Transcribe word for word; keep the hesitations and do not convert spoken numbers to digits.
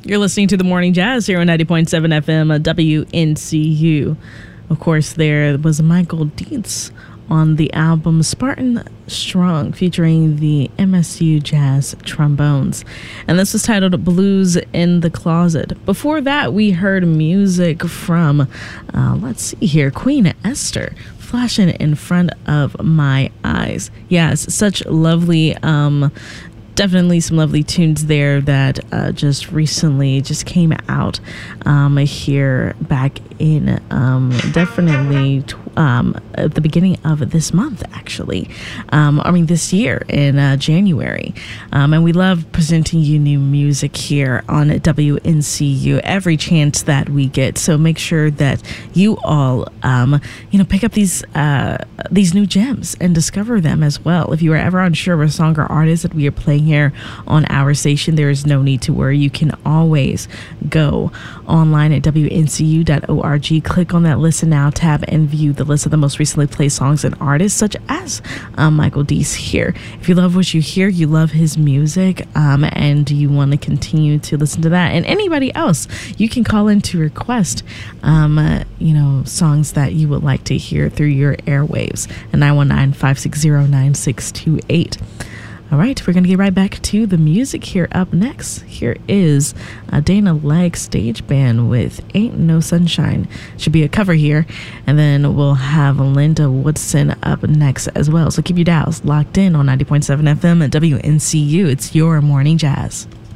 You're listening to the Morning Jazz here on ninety point seven F M W N C U. Of course, there was Michael Dietz on the album Spartan Strong featuring the M S U Jazz Trombones. And this was titled Blues in the Closet. Before that, we heard music from, uh, let's see here, Queen Esther, Flashing in Front of My Eyes. Yes, such lovely, um, definitely some lovely tunes there that uh, just recently just came out um, here back in um, definitely tw- um, at the beginning of this month, actually. Um, I mean, this year in uh, January. Um, and we love presenting you new music here on W N C U every chance that we get. So make sure that you all, um, you know, pick up these uh, these new gems and discover them as well. If you are ever unsure of a song or artist that we are playing here on our station, there is no need to worry. You can always go online at W N C U dot org, click on that Listen Now tab, and view the list of the most recently played songs and artists, such as um, Michael Dietz here. If you love what you hear, you love his music, um, and you want to continue to listen to that, and anybody else, you can call in to request, um, uh, you know, songs that you would like to hear through your airwaves at nine one nine, five six zero, nine six two eight. All right, we're going to get right back to the music here. Up next, here is uh, Dana Legg Stage Band with Ain't No Sunshine. Should be a cover here. And then we'll have Linda Woodson up next as well. So keep your dials locked in on ninety point seven F M at W N C U. It's your Morning Jazz.